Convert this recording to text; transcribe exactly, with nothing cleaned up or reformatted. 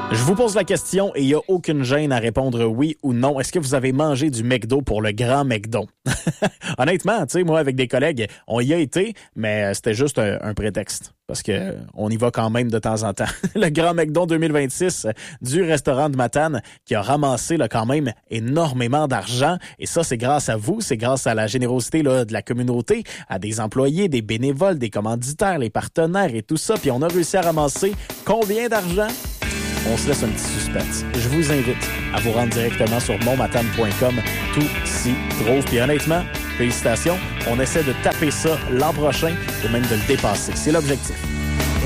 Je vous pose la question et il n'y a aucune gêne à répondre oui ou non. Est-ce que vous avez mangé du McDo pour le grand McDo? Honnêtement, tu sais, moi, avec des collègues, on y a été, mais c'était juste un, un prétexte. Parce que on y va quand même de temps en temps. Le Grand McDo deux mille vingt-six du restaurant de Matane qui a ramassé là, quand même énormément d'argent. Et ça, c'est grâce à vous, c'est grâce à la générosité là, de la communauté, à des employés, des bénévoles, des commanditaires, les partenaires et tout ça. Puis on a réussi à ramasser combien d'argent? On se laisse un petit suspense. Je vous invite à vous rendre directement sur mon matane point com. Tout s'y trouve. Puis honnêtement, félicitations. On essaie de taper ça l'an prochain et même de le dépasser. C'est l'objectif.